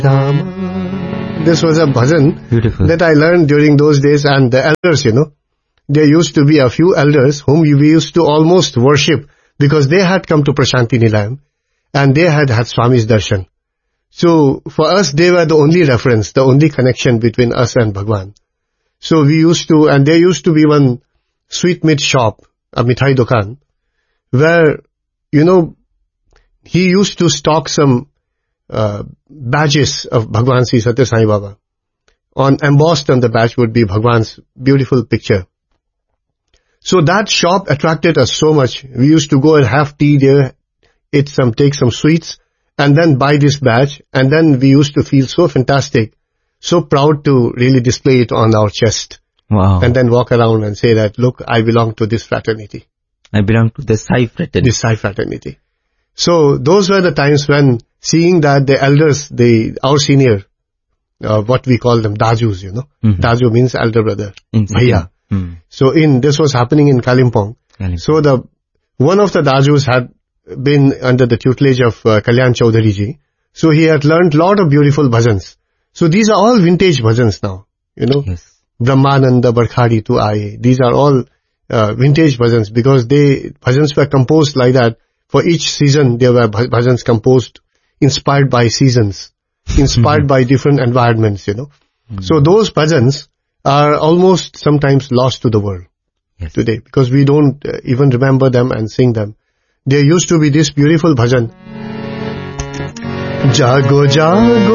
Rama. This was a bhajan Beautiful. that I learned during those days, and the elders, there used to be a few elders whom we used to almost worship because they had come to Prashanti Nilayam and they had Swami's darshan. So for us, they were the only reference, the only connection between us and Bhagwan. So we used to, and there used to be one sweetmeat shop, a mithai dukan, where, he used to stock some badges of Bhagwan Sri Satya Sai Baba. Embossed on the badge would be Bhagwan's beautiful picture. So that shop attracted us so much. We used to go and have tea there, take some sweets, and then buy this badge. And then we used to feel so fantastic, so proud to really display it on our chest. Wow. And then walk around and say that, look, I belong to this fraternity. I belong to the Sai fraternity. This Sai fraternity. So those were the times when seeing that the elders, our senior, what we call them, Dajus, Mm-hmm. Daju means elder brother. Bhaiya. Mm. So this was happening in Kalimpong. So one of the Dajus had been under the tutelage of Kalyan Chaudhary ji. So he had learned a lot of beautiful bhajans. So these are all vintage bhajans now, Yes. Brahmananda Barkhadi tu aaye. These are all vintage bhajans because bhajans were composed like that. For each season, there were bhajans composed, inspired by seasons, inspired by different environments, So those bhajans are almost sometimes lost to the world today because we don't even remember them and sing them. There used to be this beautiful bhajan. Jago, jago.